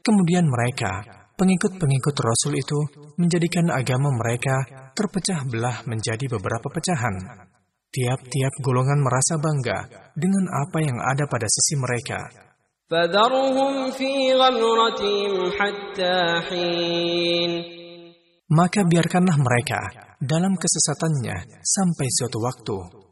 Kemudian mereka, pengikut-pengikut Rasul itu, menjadikan agama mereka terpecah belah menjadi beberapa pecahan. Tiap-tiap golongan merasa bangga dengan apa yang ada pada sisi mereka. فَذَرْهُمْ فِي غَمْرَتِهِمْ حَتَّى حِينٍ. Maka biarkanlah mereka dalam kesesatannya sampai suatu waktu.